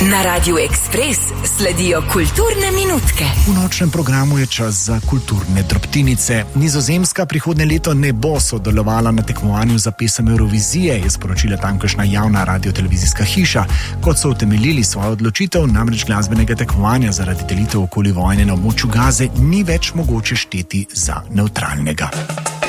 Na Radiu Ekspres sledijo kulturne minutke. V nočnem programu je čas za kulturne drobtinice. Nizozemska prihodnje leto ne bo sodelovala na tekmovanju za pesem Eurovizije, je sporočila tamkajšnja javna radiotelevizijska hiša. Kot so utemeljili svojo odločitev, namreč glasbenega tekmovanja zaradi delitev okoli vojne na območju Gaze ni več mogoče šteti za nevtralnega.